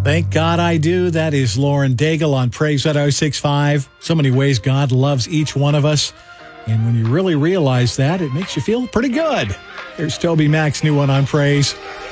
Thank God I do. That is Lauren Daigle on Praise at 1065. So many ways God loves each one of us. And when you really realize that, it makes you feel pretty good. Here's Toby Mac's new one on Praise.